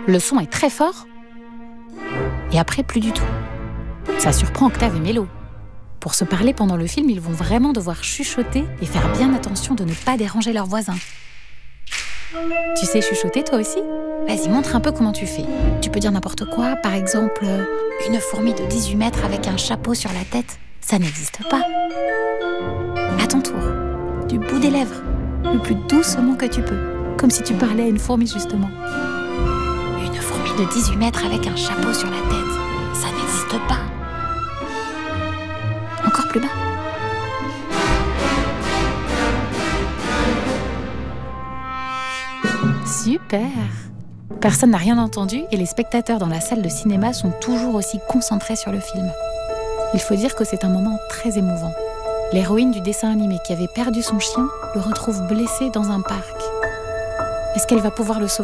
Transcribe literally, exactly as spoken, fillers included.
le son est très fort, et après plus du tout. Ça surprend Octave et Mélo. Pour se parler pendant le film, ils vont vraiment devoir chuchoter et faire bien attention de ne pas déranger leurs voisins. Tu sais chuchoter toi aussi ? Vas-y, montre un peu comment tu fais. Tu peux dire n'importe quoi, par exemple, une fourmi de dix-huit mètres avec un chapeau sur la tête, ça n'existe pas. À ton tour, du bout des lèvres, le plus doucement que tu peux, comme si tu parlais à une fourmi justement. Une fourmi de dix-huit mètres avec un chapeau sur la tête, ça n'existe pas. Encore plus bas. Super! Personne n'a rien entendu et les spectateurs dans la salle de cinéma sont toujours aussi concentrés sur le film. Il faut dire que c'est un moment très émouvant. L'héroïne du dessin animé qui avait perdu son chien le retrouve blessé dans un parc. Est-ce qu'elle va pouvoir le sauver ?